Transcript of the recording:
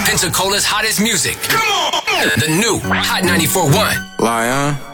Pensacola's hottest music. Come on! The new Hot 94.1. Lion.